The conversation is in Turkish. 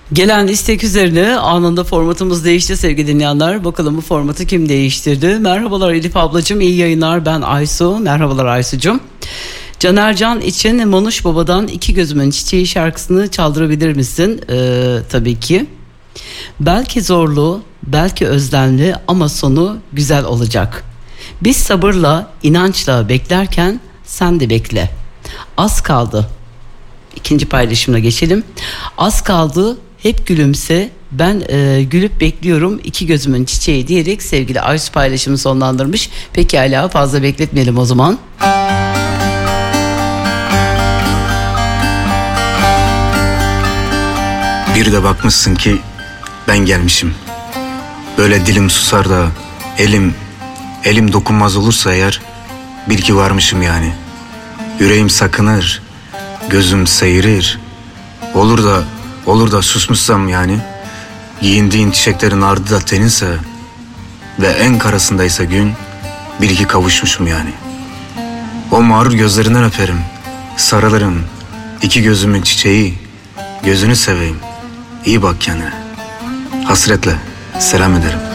Gelen istek üzerine anında formatımız değişti sevgili dinleyenler. Bakalım bu formatı kim değiştirdi? Merhabalar Elif ablacığım, iyi yayınlar, ben Aysu. Merhabalar Aysu'cum. Caner Can için Manuş Baba'dan İki Gözümün Çiçeği şarkısını çaldırabilir misin? Tabii ki. Belki zorlu, belki özlemli ama sonu güzel olacak. Biz sabırla, inançla beklerken sen de bekle. Az kaldı. İkinci paylaşımına geçelim. Az kaldı, hep gülümse, ben gülüp bekliyorum iki gözümün çiçeği diyerek sevgili Aysu paylaşımı sonlandırmış. Peki hala fazla bekletmeyelim o zaman. Bir de bakmışsın ki ben gelmişim. Böyle dilim susar da elim dokunmaz olursa eğer, bil ki varmışım yani. Yüreğim sakınır, gözüm seyirir. Olur da susmuşsam yani, giyindiğin çiçeklerin ardı da teninse ve en karasındaysa gün, bil ki kavuşmuşum yani. O mağrur gözlerinden öperim, sarılırım. İki gözümün çiçeği, gözünü seveyim. İyi bak kendine. Hasretle selam ederim.